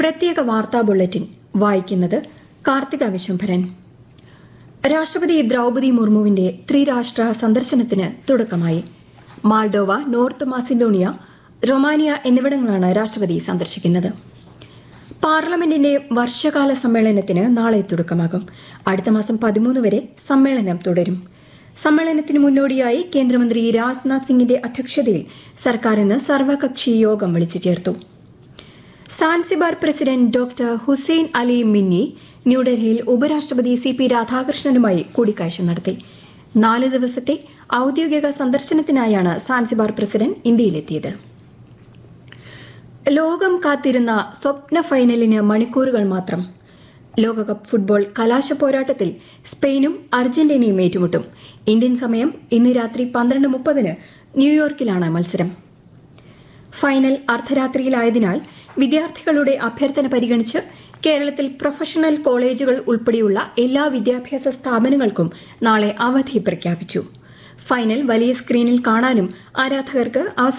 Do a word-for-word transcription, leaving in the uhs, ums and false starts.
പ്രത്യേക വാർത്താ ബുള്ളറ്റിൻ വായിക്കുന്നത് കാർത്തിക വിശ്വംഭരൻ. രാഷ്ട്രപതി ദ്രൗപദി മുർമുവിന്റെ ത്രിരാഷ്ട്ര സന്ദർശനത്തിന് തുടക്കമായി. മാൾഡോവ, നോർത്ത് മാസിഡോണിയ, റൊമാനിയ എന്നിവിടങ്ങളാണ് രാഷ്ട്രപതി സന്ദർശിക്കുന്നത്. പാർലമെന്റിന്റെ വർഷകാല സമ്മേളനത്തിന് നാളെ തുടക്കമാകും. അടുത്ത മാസം പതിമൂന്ന് വരെ സമ്മേളനം തുടരും. സമ്മേളനത്തിന് മുന്നോടിയായി കേന്ദ്രമന്ത്രി രാജ്നാഥ് സിംഗിന്റെ അധ്യക്ഷതയിൽ സർക്കാർ ഇന്ന് സർവകക്ഷി യോഗം വിളിച്ചു ചേർത്തു. Zanzibar president doctor Hussain Ali മിന്നി ന്യൂഡൽഹിയിൽ ഉപരാഷ്ട്രപതി സി പി രാധാകൃഷ്ണനുമായി കൂടിക്കാഴ്ച നടത്തി. നാല് ദിവസത്തെ ഔദ്യോഗിക സന്ദർശനത്തിനായാണ് സാൻസിബാർ പ്രസിഡന്റ് ഇന്ത്യയിലെത്തിയത്. ലോകം കാത്തിരുന്ന സ്വപ്ന ഫൈനലിന് മണിക്കൂറുകൾ മാത്രം. ലോകകപ്പ് ഫുട്ബോൾ കലാശ പോരാട്ടത്തിൽ സ്പെയിനും അർജന്റീനയും ഏറ്റുമുട്ടും. ഇന്ത്യൻ സമയം ഇന്ന് രാത്രി പന്ത്രണ്ട് മുപ്പതിന് ന്യൂയോർക്കിലാണ് മത്സരം. ഫൈനൽ അർദ്ധരാത്രിയിലായതിനാൽ വിദ്യാർത്ഥികളുടെ അഭ്യർത്ഥന പരിഗണിച്ച് കേരളത്തിൽ പ്രൊഫഷണൽ കോളേജുകൾ ഉൾപ്പെടെയുള്ള എല്ലാ വിദ്യാഭ്യാസ സ്ഥാപനങ്ങൾക്കും നാളെ അവധി പ്രഖ്യാപിച്ചു. ഫൈനൽ വലിയ സ്ക്രീനിൽ കാണാനും ആരാധകർക്ക് അവസരം